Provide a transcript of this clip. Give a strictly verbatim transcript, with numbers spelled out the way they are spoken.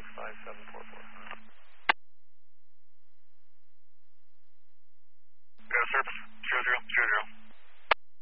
five seven four four. Go surface, zero zero, zero zero.